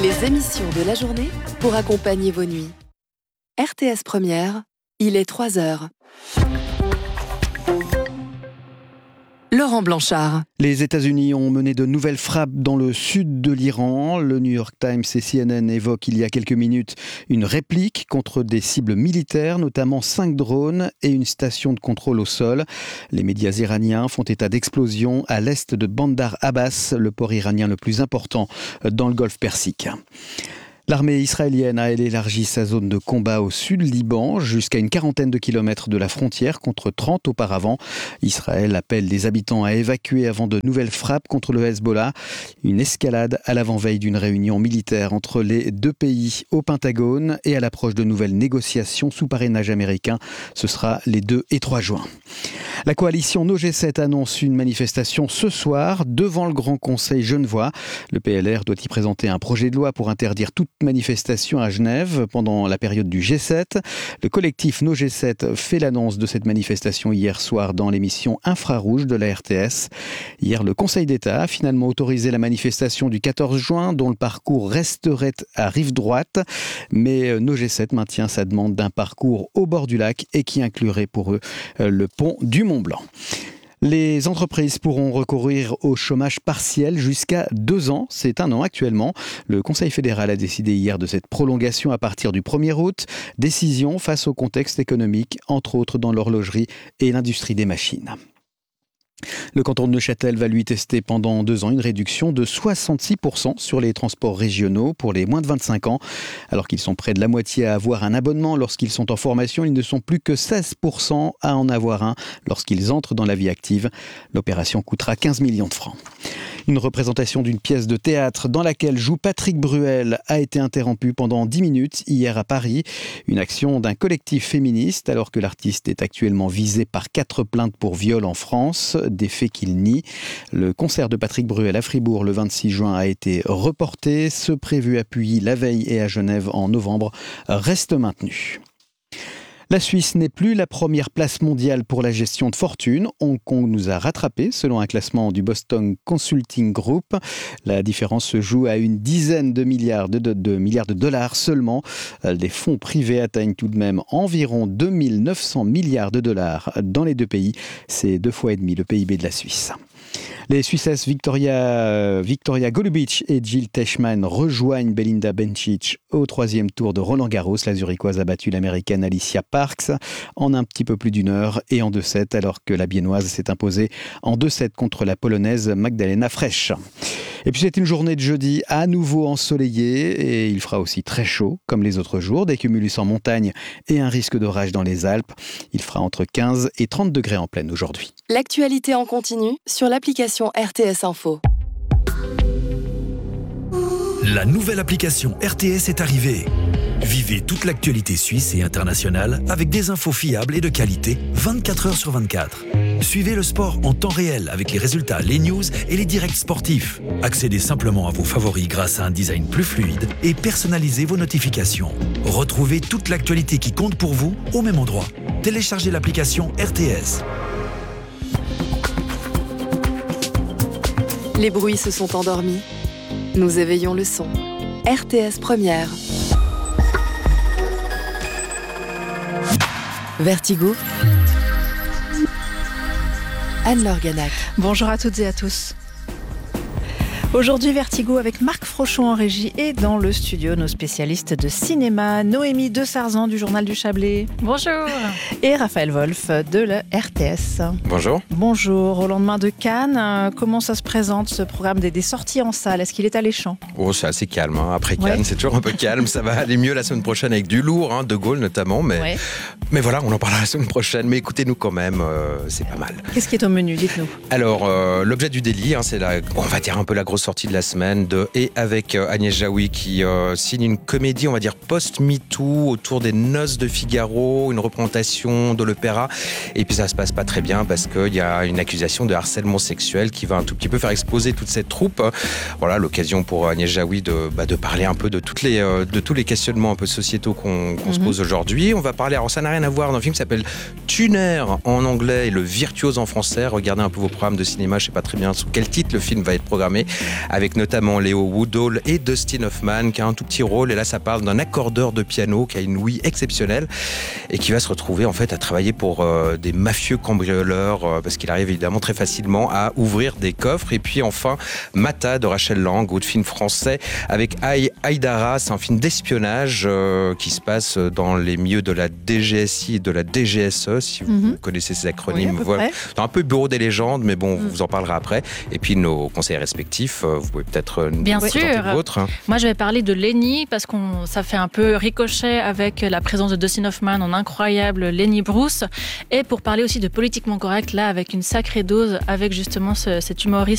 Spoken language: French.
Les émissions de la journée pour accompagner vos nuits. RTS Première, il est 3h. Laurent Blanchard. Les États-Unis ont mené de nouvelles frappes dans le sud de l'Iran. Le New York Times et CNN évoquent il y a quelques minutes une réplique contre des cibles militaires, notamment 5 drones et une station de contrôle au sol. Les médias iraniens font état d'explosions à l'est de Bandar Abbas, le port iranien le plus important dans le golfe Persique. L'armée israélienne a élargi sa zone de combat au sud Liban jusqu'à une quarantaine de kilomètres de la frontière contre 30 auparavant. Israël appelle les habitants à évacuer avant de nouvelles frappes contre le Hezbollah. Une escalade à l'avant-veille d'une réunion militaire entre les deux pays au Pentagone et à l'approche de nouvelles négociations sous parrainage américain. Ce sera les 2 et 3 juin. La coalition No G7 annonce une manifestation ce soir devant le Grand Conseil genevois. Le PLR doit y présenter un projet de loi pour interdire toute manifestation à Genève pendant la période du G7. Le collectif No G7 fait l'annonce de cette manifestation hier soir dans l'émission Infrarouge de la RTS. Hier, le Conseil d'État a finalement autorisé la manifestation du 14 juin dont le parcours resterait à rive droite. Mais No G7 maintient sa demande d'un parcours au bord du lac et qui inclurait pour eux le pont du Mont-Blanc. Les entreprises pourront recourir au chômage partiel jusqu'à 2 ans. C'est 1 an actuellement. Le Conseil fédéral a décidé hier de cette prolongation à partir du 1er août. Décision face au contexte économique, entre autres dans l'horlogerie et l'industrie des machines. Le canton de Neuchâtel va lui tester pendant 2 ans une réduction de 66% sur les transports régionaux pour les moins de 25 ans. Alors qu'ils sont près de la moitié à avoir un abonnement lorsqu'ils sont en formation, ils ne sont plus que 16% à en avoir un lorsqu'ils entrent dans la vie active. L'opération coûtera 15 millions de francs. Une représentation d'une pièce de théâtre dans laquelle joue Patrick Bruel a été interrompue pendant 10 minutes hier à Paris. Une action d'un collectif féministe alors que l'artiste est actuellement visé par 4 plaintes pour viol en France, des faits qu'il nie. Le concert de Patrick Bruel à Fribourg le 26 juin a été reporté. Ceux prévus à Puy la veille et à Genève en novembre restent maintenus. La Suisse n'est plus la première place mondiale pour la gestion de fortune. Hong Kong nous a rattrapés selon un classement du Boston Consulting Group. La différence se joue à une dizaine de milliards de dollars seulement. Les fonds privés atteignent tout de même environ 2900 milliards de dollars dans les deux pays. C'est 2,5 fois le PIB de la Suisse. Les Suissesses Victoria Golubic et Jill Teichmann rejoignent Belinda Bencic au 3e tour de Roland-Garros. La Zurichoise a battu l'Américaine Alicia Parks en un petit peu plus d'1 heure et en 2-7, alors que la Biennoise s'est imposée en 2-7 contre la Polonaise Magdalena Frech. Et puis c'est une journée de jeudi à nouveau ensoleillée et il fera aussi très chaud comme les autres jours, des cumulus en montagne et un risque d'orage dans les Alpes. Il fera entre 15 et 30 degrés en pleine aujourd'hui. L'actualité en continu sur l'application RTS Info. La nouvelle application RTS est arrivée. Vivez toute l'actualité suisse et internationale avec des infos fiables et de qualité 24 heures sur 24. Suivez le sport en temps réel avec les résultats, les news et les directs sportifs. Accédez simplement à vos favoris grâce à un design plus fluide et personnalisez vos notifications. Retrouvez toute l'actualité qui compte pour vous au même endroit. Téléchargez l'application RTS. Les bruits se sont endormis. Nous éveillons le son. RTS Première. Vertigo. Anne-Laure Ganac. Bonjour à toutes et à tous. Aujourd'hui, Vertigo avec Marc Frochon en régie et dans le studio, nos spécialistes de cinéma, Noémie de Sarzan du Journal du Chablais. Bonjour. Et Raphaël Wolf de la RTS. Bonjour. Bonjour. Au lendemain de Cannes, comment ça se présente ce programme des sorties en salle? Est-ce qu'il est alléchant? Oh, c'est assez calme. Après Cannes, c'est toujours un peu calme. Ça va aller mieux la semaine prochaine avec du lourd, De Gaulle notamment. Mais voilà, on en parlera la semaine prochaine. Mais écoutez-nous quand même, c'est pas mal. Qu'est-ce qui est au menu? Dites-nous. Alors, l'objet du délit, c'est on va dire un peu la grosse sortie de la semaine et avec Agnès Jaoui qui signe une comédie, on va dire post-MeToo autour des noces de Figaro, une représentation de l'opéra. Et puis ça se passe pas très bien parce qu'il y a une accusation de harcèlement sexuel qui va un tout petit peu faire exploser toute cette troupe. Voilà, l'occasion pour Agnès Jaoui de parler un peu de tous les questionnements un peu sociétaux qu'on se pose aujourd'hui. On va parler, alors ça n'a rien à voir, d'un film qui s'appelle Tuner en anglais et Le Virtuose en français. Regardez un peu vos programmes de cinéma, je sais pas très bien sous quel titre le film va être programmé. avec notamment Léo Woodall et Dustin Hoffman qui a un tout petit rôle. Et là, ça parle d'un accordeur de piano qui a une ouïe exceptionnelle et qui va se retrouver en fait à travailler pour des mafieux cambrioleurs parce qu'il arrive évidemment très facilement à ouvrir des coffres. Et puis enfin, Mata de Rachel Lang, autre film français avec Aïdara. C'est un film d'espionnage qui se passe dans les milieux de la DGSI et de la DGSE, si vous connaissez ces acronymes. Oui, voilà. C'est un peu bureau des légendes, mais bon, vous en parlerez après. Et puis nos conseils respectifs, vous pouvez peut-être Bien nous présenter sûr. le vôtre. Moi, je vais parler de Lenny parce que ça fait un peu ricochet avec la présence de Dustin Hoffman en incroyable Lenny Bruce. Et pour parler aussi de politiquement correct, là, avec une sacrée dose, avec justement cet humoriste